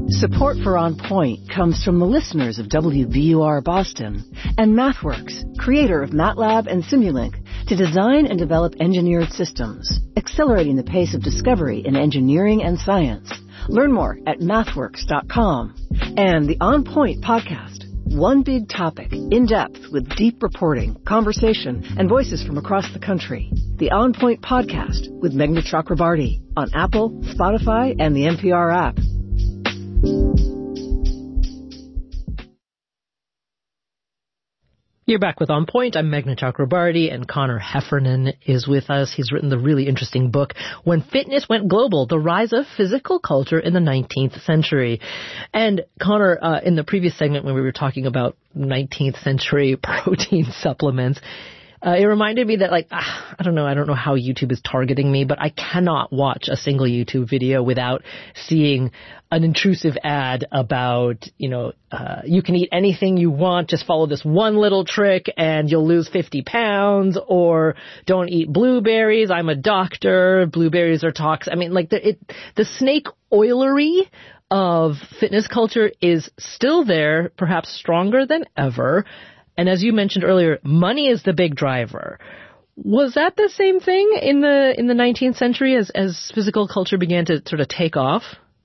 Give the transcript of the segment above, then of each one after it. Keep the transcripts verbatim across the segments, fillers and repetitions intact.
Support for On Point comes from the listeners of W B U R Boston and MathWorks, creator of MATLAB and Simulink, to design and develop engineered systems, accelerating the pace of discovery in engineering and science. Learn more at mathworks dot com. And the On Point podcast. One big topic, in depth with deep reporting, conversation, and voices from across the country. The On Point podcast with Meghna Chakrabarty on Apple, Spotify, and the N P R app. You're back with On Point. I'm Meghna Chakrabarty, and Conor Heffernan is with us. He's written the really interesting book, When Fitness Went Global, The Rise of Physical Culture in the nineteenth Century. And Conor, uh, in the previous segment when we were talking about nineteenth century protein supplements, Uh, it reminded me that, like, ah, I don't know, I don't know how YouTube is targeting me, but I cannot watch a single YouTube video without seeing an intrusive ad about, you know, uh, you can eat anything you want, just follow this one little trick and you'll lose fifty pounds, or don't eat blueberries, I'm a doctor, blueberries are toxic. I mean, like, the, it, the snake oilery of fitness culture is still there, perhaps stronger than ever. And as you mentioned earlier, money is the big driver. Was that the same thing in the in the nineteenth century as, as physical culture began to sort of take off?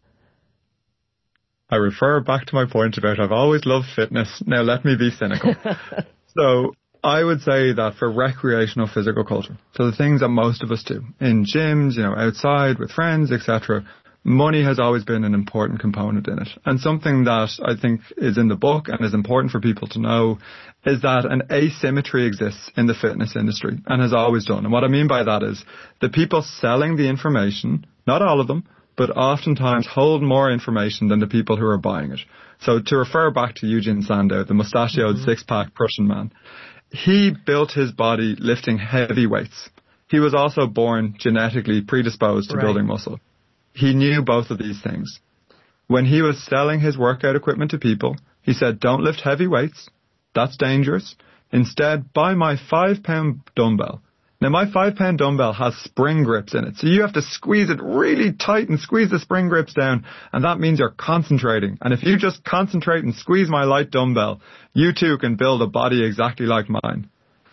I refer back to my point about I've always loved fitness. Now let me be cynical. So I would say that for recreational physical culture, so the things that most of us do in gyms, you know, outside with friends, et cetera, money has always been an important component in it. And something that I think is in the book and is important for people to know is that an asymmetry exists in the fitness industry and has always done. And what I mean by that is the people selling the information, not all of them, but oftentimes hold more information than the people who are buying it. So to refer back to Eugene Sandow, the mustachioed mm-hmm. six-pack Prussian man, he built his body lifting heavy weights. He was also born genetically predisposed to right. building muscle. He knew both of these things. When he was selling his workout equipment to people, he said, don't lift heavy weights. That's dangerous. Instead, buy my five-pound dumbbell. Now, my five-pound dumbbell has spring grips in it, so you have to squeeze it really tight and squeeze the spring grips down, and that means you're concentrating. And if you just concentrate and squeeze my light dumbbell, you too can build a body exactly like mine.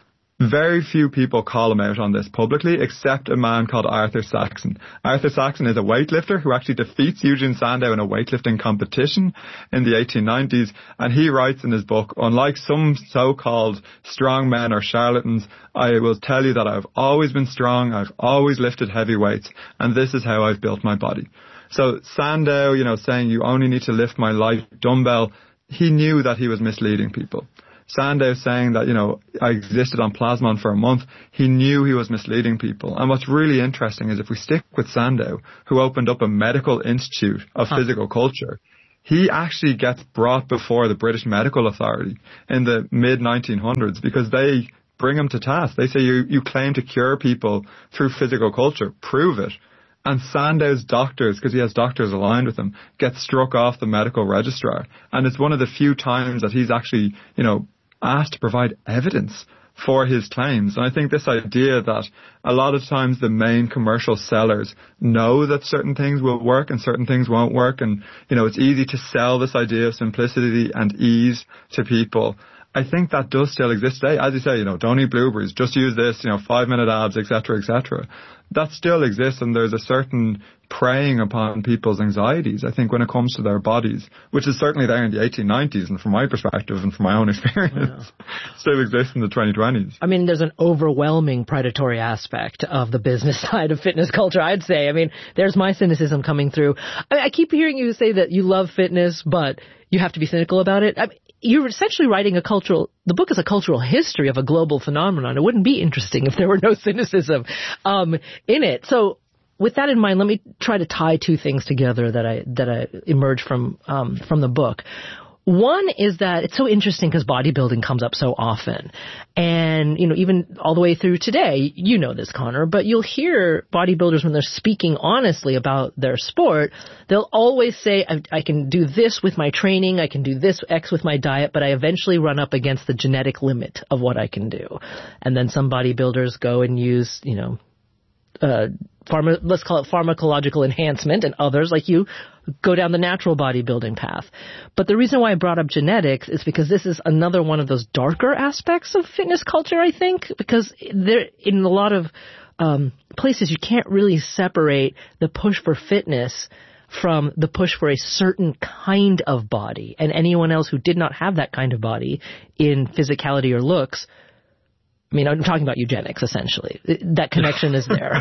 Very few people call him out on this publicly, except a man called Arthur Saxon. Arthur Saxon is a weightlifter who actually defeats Eugene Sandow in a weightlifting competition in the eighteen nineties, and he writes in his book, unlike some so-called strong men or charlatans, I will tell you that I've always been strong, I've always lifted heavy weights, and this is how I've built my body. So Sandow, you know, saying you only need to lift my light dumbbell, he knew that he was misleading people. Sandow saying that, you know, I existed on Plasmon for a month, he knew he was misleading people. And what's really interesting is if we stick with Sandow, who opened up a medical institute of huh. physical culture, he actually gets brought before the British Medical Authority in the mid nineteen hundreds because they bring him to task. They say, you, you claim to cure people through physical culture, prove it. And Sandow's doctors, because he has doctors aligned with him, get struck off the medical registrar. And it's one of the few times that he's actually, you know, asked to provide evidence for his claims. And I think this idea that a lot of times the main commercial sellers know that certain things will work and certain things won't work. And, you know, it's easy to sell this idea of simplicity and ease to people. I think that does still exist today. As you say, you know, don't eat blueberries, just use this, you know, five minute abs, et cetera, et cetera. That still exists, and there's a certain preying upon people's anxieties, I think, when it comes to their bodies, which is certainly there in the eighteen nineties, and from my perspective and from my own experience, yeah. still exists in the twenty twenties. I mean, there's an overwhelming predatory aspect of the business side of fitness culture, I'd say. I mean, there's my cynicism coming through. I, mean, I keep hearing you say that you love fitness, but you have to be cynical about it. I mean, you're essentially writing a cultural, the book is a cultural history of a global phenomenon. It wouldn't be interesting if there were no cynicism um, in it. So with that in mind, let me try to tie two things together that I, that I emerged from, um, from the book. One is that it's so interesting because bodybuilding comes up so often. And, you know, even all the way through today, you know this, Conor, but you'll hear bodybuilders when they're speaking honestly about their sport, they'll always say, I, I can do this with my training, I can do this X with my diet, but I eventually run up against the genetic limit of what I can do. And then some bodybuilders go and use, you know, uh, pharma, let's call it pharmacological enhancement, and others like you go down the natural bodybuilding path. But the reason why I brought up genetics is because this is another one of those darker aspects of fitness culture, I think, because there, in a lot of um, places you can't really separate the push for fitness from the push for a certain kind of body. And anyone else who did not have that kind of body in physicality or looks, I mean, I'm talking about eugenics, essentially. That connection is there.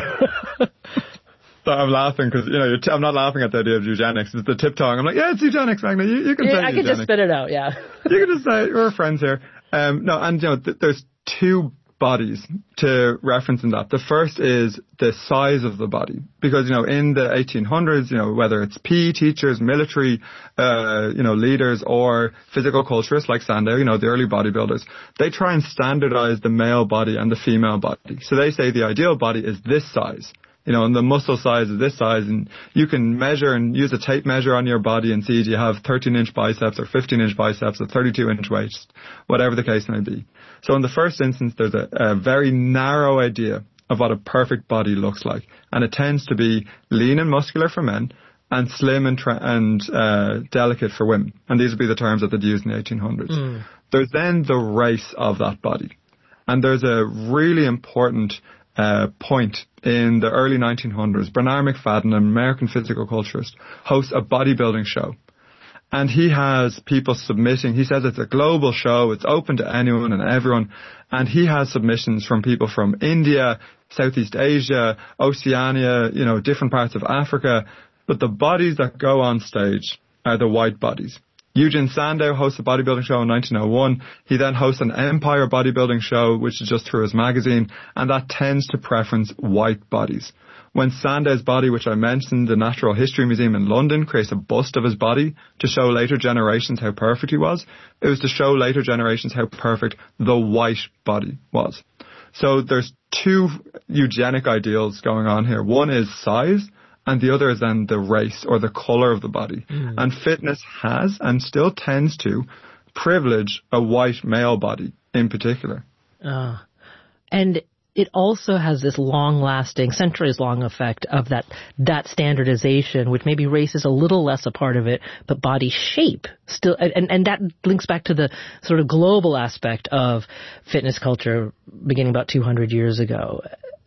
So I'm laughing because, you know, you're t- I'm not laughing at the idea of eugenics. It's the tiptoeing. I'm like, yeah, it's eugenics, Magna. You, you can yeah, say I eugenics. can just spit it out, yeah. You can just say, we're friends here. Um, no, and, you know, th- there's two bodies to reference in that. The first is the size of the body. Because, you know, in the eighteen hundreds, you know, whether it's P E teachers, military, uh, you know, leaders, or physical culturists like Sandow, you know, the early bodybuilders, they try and standardize the male body and the female body. So they say the ideal body is this size. You know, and the muscle size is this size, and you can measure and use a tape measure on your body and see do you have thirteen inch biceps or fifteen inch biceps or thirty-two inch waist, whatever the case may be. So in the first instance, there's a, a very narrow idea of what a perfect body looks like, and it tends to be lean and muscular for men and slim and, tra- and uh, delicate for women. And these would be the terms that they'd use in the eighteen hundreds. Mm. There's then the race of that body. And there's a really important uh, point in the early nineteen hundreds. Bernard McFadden, an American physical culturist, hosts a bodybuilding show. And he has people submitting. He says it's a global show. It's open to anyone and everyone. And he has submissions from people from India, Southeast Asia, Oceania, you know, different parts of Africa. But the bodies that go on stage are the white bodies. Eugene Sandow hosts a bodybuilding show in nineteen oh one. He then hosts an Empire bodybuilding show, which is just through his magazine, and that tends to preference white bodies. When Sandow's body, which I mentioned, the Natural History Museum in London creates a bust of his body to show later generations how perfect he was, it was to show later generations how perfect the white body was. So there's two eugenic ideals going on here. One is size, and the other is then the race or the colour of the body. Mm. And fitness has and still tends to privilege a white male body in particular. Uh, and it also has this long-lasting, centuries-long effect of that that standardization, which maybe race is a little less a part of it, but body shape still, and, and that links back to the sort of global aspect of fitness culture beginning about two hundred years ago.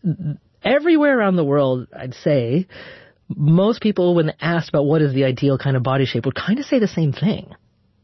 Everywhere around the world, I'd say, most people, when asked about what is the ideal kind of body shape, would kind of say the same thing.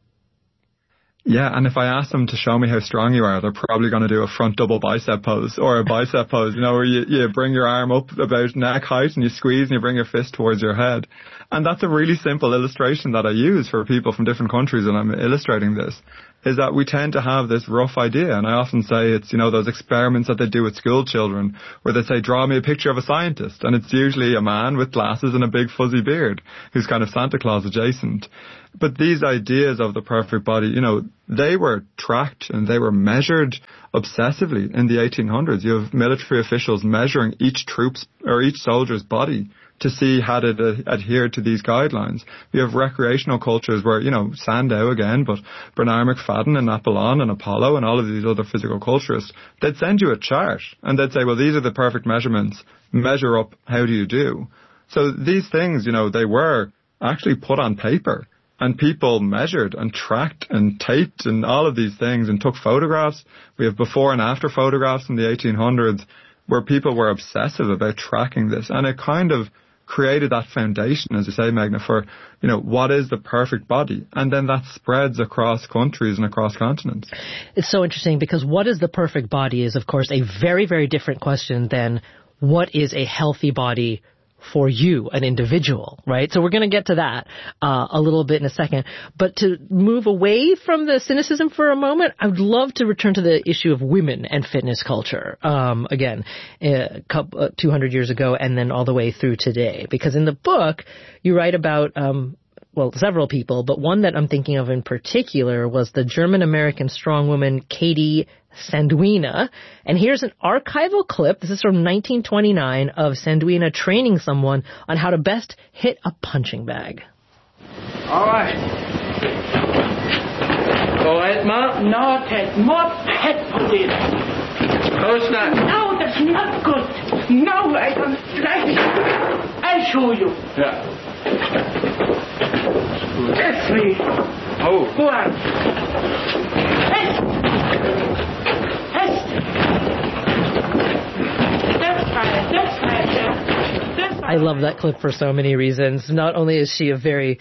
Yeah, and if I ask them to show me how strong you are, they're probably going to do a front double bicep pose or a bicep pose, you know, where you, you bring your arm up about neck height and you squeeze and you bring your fist towards your head. And that's a really simple illustration that I use for people from different countries when I'm illustrating this, is that we tend to have this rough idea. And I often say it's, you know, those experiments that they do with school children where they say, draw me a picture of a scientist. And it's usually a man with glasses and a big fuzzy beard who's kind of Santa Claus adjacent. But these ideas of the perfect body, you know, they were tracked and they were measured obsessively in the eighteen hundreds. You have military officials measuring each troop's or each soldier's body to see how it uh, adhered to these guidelines. You have recreational cultures where, you know, Sandow again, but Bernard McFadden and Apollon and Apollo and all of these other physical culturists, they'd send you a chart and they'd say, well, these are the perfect measurements. Measure up. How do you do? So these things, you know, they were actually put on paper. And people measured and tracked and taped and all of these things and took photographs. We have before and after photographs in the eighteen hundreds where people were obsessive about tracking this. And it kind of created that foundation, as you say, Magna, for, you know, what is the perfect body? And then that spreads across countries and across continents. It's so interesting because what is the perfect body is, of course, a very, very different question than what is a healthy body for you, an individual, right? So we're going to get to that uh, a little bit in a second. But to move away from the cynicism for a moment, I would love to return to the issue of women and fitness culture, um, again, a couple, uh, two hundred years ago and then all the way through today. Because in the book, you write about, um, well, several people, but one that I'm thinking of in particular was the German-American strongwoman Katie Sanduina. And here's an archival clip. This is from nineteen twenty-nine of Sanduina training someone on how to best hit a punching bag. All right. Go ahead, Ma. No, Ted. More head put in. Close now. No, that's not good. No, I don't like it. I'll show you. Yeah. That's me. Oh. Go on. Hey. Hey. That's right. That's right. That's right. I love that clip for so many reasons. Not only is she a very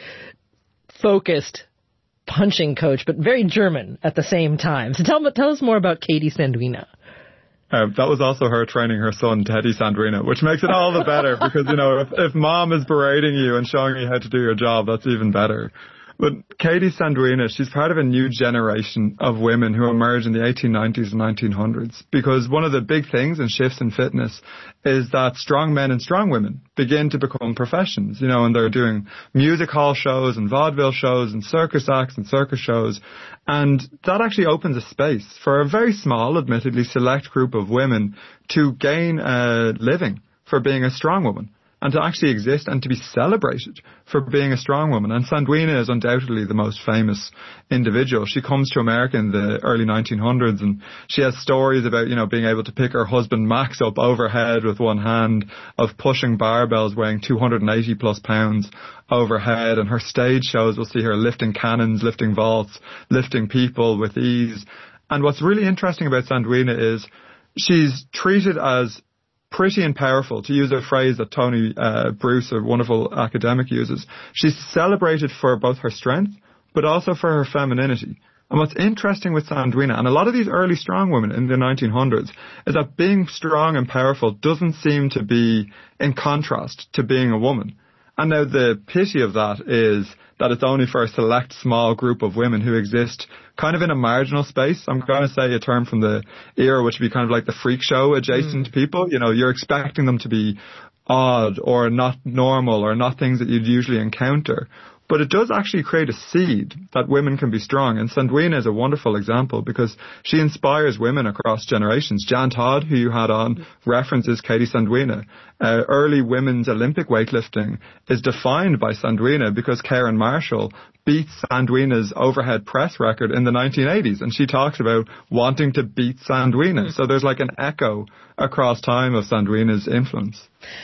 focused punching coach, but very German at the same time. So tell, tell us more about Katie Sandrina. Uh, that was also her training her son, Teddy Sandrina, which makes it all the better because, you know, if, if mom is berating you and showing you how to do your job, that's even better. But Katie Sandrina, she's part of a new generation of women who emerged in the eighteen nineties and nineteen hundreds because one of the big things and shifts in fitness is that strong men and strong women begin to become professions, you know, and they're doing music hall shows and vaudeville shows and circus acts and circus shows. And that actually opens a space for a very small, admittedly select group of women to gain a living for being a strong woman and to actually exist and to be celebrated for being a strong woman. And Sandrina is undoubtedly the most famous individual. She comes to America in the early nineteen hundreds and she has stories about, you know, being able to pick her husband Max up overhead with one hand, of pushing barbells weighing two hundred eighty plus pounds overhead. And her stage shows will see her lifting cannons, lifting vaults, lifting people with ease. And what's really interesting about Sandrina is she's treated as pretty and powerful, to use a phrase that Tony uh, Bruce, a wonderful academic, uses. She's celebrated for both her strength, but also for her femininity. And what's interesting with Sandrina, and a lot of these early strong women in the nineteen hundreds, is that being strong and powerful doesn't seem to be in contrast to being a woman. And now the pity of that is that it's only for a select small group of women who exist kind of in a marginal space. I'm going to say a term from the era which would be kind of like the freak show adjacent mm. people. You know, you're expecting them to be odd or not normal or not things that you'd usually encounter. But it does actually create a seed that women can be strong. And Sandrina is a wonderful example because she inspires women across generations. Jan Todd, who you had on, references Katie Sandrina. Uh, early women's Olympic weightlifting is defined by Sandrina because Karen Marshall beat Sandrina's overhead press record in the nineteen eighties. And she talks about wanting to beat Sandrina. So there's like an echo across time of Sandrina's influence.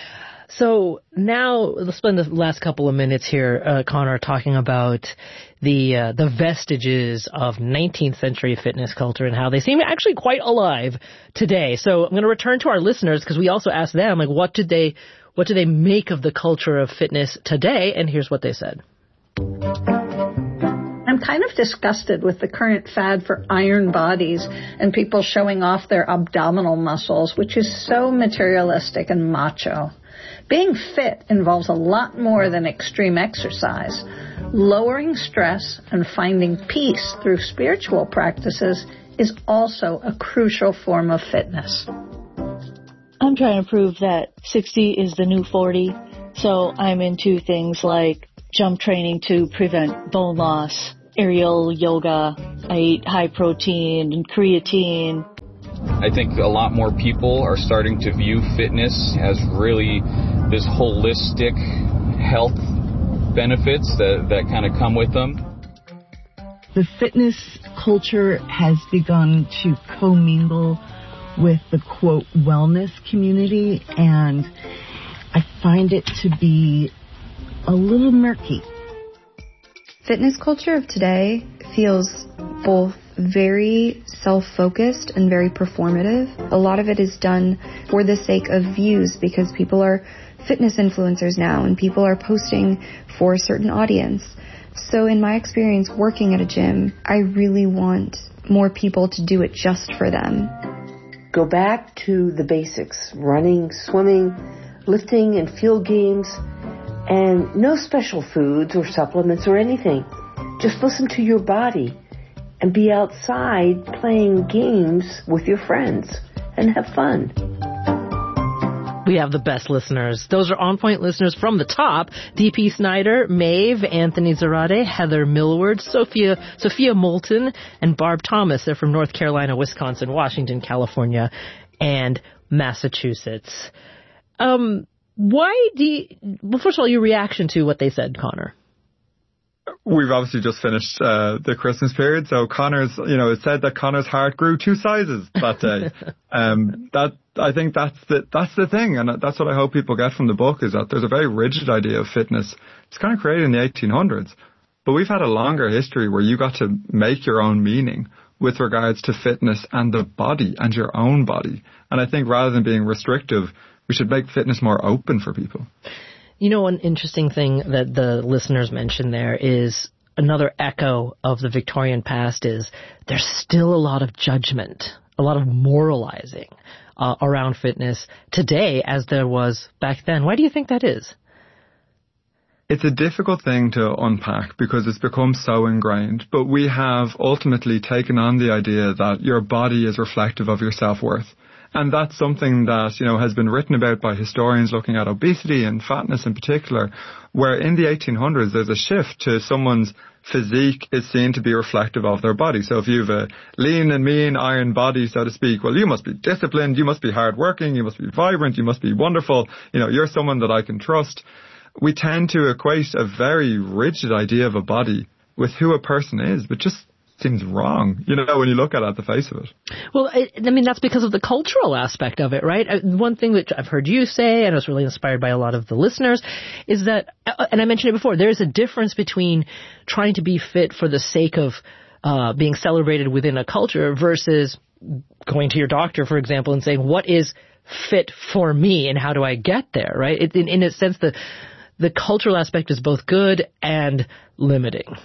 So now let's spend the last couple of minutes here, uh, Connor, talking about the uh, the vestiges of nineteenth century fitness culture and how they seem actually quite alive today. So I'm going to return to our listeners because we also asked them, like, what did they what do they make of the culture of fitness today? And here's what they said. I'm kind of disgusted with the current fad for iron bodies and people showing off their abdominal muscles, which is so materialistic and macho. Being fit involves a lot more than extreme exercise. Lowering stress and finding peace through spiritual practices is also a crucial form of fitness. I'm trying to prove that sixty is the new forty, so I'm into things like jump training to prevent bone loss, aerial yoga. I eat high protein and creatine. I think a lot more people are starting to view fitness as really this holistic health benefits that, that kind of come with them. The fitness culture has begun to commingle with the, quote, wellness community, and I find it to be a little murky. Fitness culture of today feels both very self-focused and very performative. A lot of it is done for the sake of views because people are fitness influencers now and people are posting for a certain audience. So in my experience working at a gym, I really want more people to do it just for them. Go back to the basics: running, swimming, lifting, and field games, and no special foods or supplements or anything. Just listen to your body and be outside playing games with your friends and have fun. We have the best listeners. Those are on-point listeners from the top. D P Snyder, Maeve, Anthony Zarate, Heather Millward, Sophia Sophia Moulton, and Barb Thomas. They're from North Carolina, Wisconsin, Washington, California, and Massachusetts. Um, why do you, well, first of all, your reaction to what they said, Connor? we've obviously just finished uh, the Christmas period, so Connor's, you know, it said that Connor's heart grew two sizes that day. um, that I think that's the that's the thing, and that's what I hope people get from the book, is that there's a very rigid idea of fitness. It's kind of created in the eighteen hundreds, but we've had a longer history where you got to make your own meaning with regards to fitness and the body and your own body. And I think rather than being restrictive, we should make fitness more open for people. You know, one interesting thing that the listeners mentioned there is another echo of the Victorian past is there's still a lot of judgment, a lot of moralizing uh, around fitness today as there was back then. Why do you think that is? It's a difficult thing to unpack because it's become so ingrained, but we have ultimately taken on the idea that your body is reflective of your self-worth. And that's something that, you know, has been written about by historians looking at obesity and fatness in particular, where in the eighteen hundreds there's a shift to someone's physique is seen to be reflective of their body. So if you have a lean and mean iron body, so to speak, well, you must be disciplined, you must be hardworking, you must be vibrant, you must be wonderful, you know, you're someone that I can trust. We tend to equate a very rigid idea of a body with who a person is, but just seems wrong, you know, when you look at it at the face of it. Well, I, I mean, that's because of the cultural aspect of it, right? One thing that I've heard you say, and I was really inspired by a lot of the listeners, is that, and I mentioned it before, there's a difference between trying to be fit for the sake of uh, being celebrated within a culture versus going to your doctor, for example, and saying, what is fit for me and how do I get there, right? It, in, in a sense, the the cultural aspect is both good and limiting.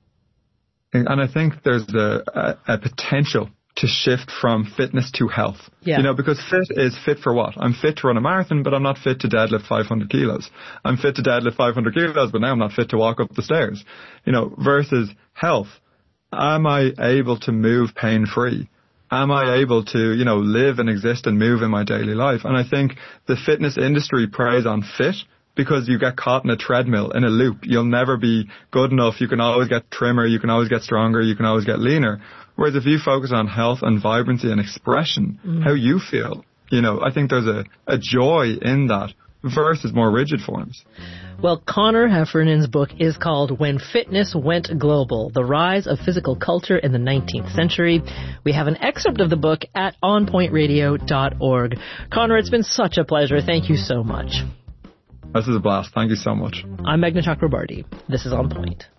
And I think there's a, a, a potential to shift from fitness to health. Yeah. You know, because fit is fit for what? I'm fit to run a marathon, but I'm not fit to deadlift five hundred kilos. I'm fit to deadlift five hundred kilos, but now I'm not fit to walk up the stairs. You know, versus health. Am I able to move pain-free? Am I able to, you know, live and exist and move in my daily life? And I think the fitness industry preys on fit because you get caught in a treadmill, in a loop. You'll never be good enough. You can always get trimmer. You can always get stronger. You can always get leaner. Whereas if you focus on health and vibrancy and expression, mm. how you feel, you know, I think there's a, a joy in that versus more rigid forms. Well, Connor Heffernan's book is called When Fitness Went Global, The Rise of Physical Culture in the nineteenth Century. We have an excerpt of the book at on point radio dot org. Connor, it's been such a pleasure. Thank you so much. This is a blast. Thank you so much. I'm Meghna Chakrabarty. This is On Point.